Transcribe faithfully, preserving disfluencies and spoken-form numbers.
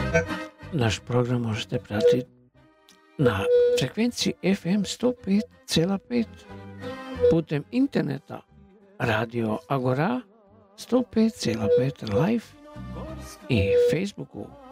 Naš program možete pratiti na frekvenciji F M sto pet zarez pet, putem interneta Radio Agora sto pet zarez pet live i Facebooku